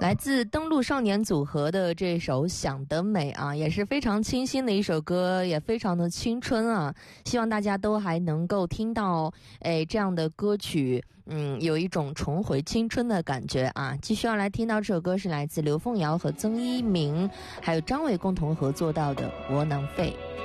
来自登陆少年组合的这首《想得美》啊，也是非常清新的一首歌，也非常的青春啊。希望大家都还能够听到这样的歌曲，有一种重回青春的感觉啊。继续要来听到这首歌是来自刘凤瑶和曾一鸣还有张伟共同合作到的《窝囊废》。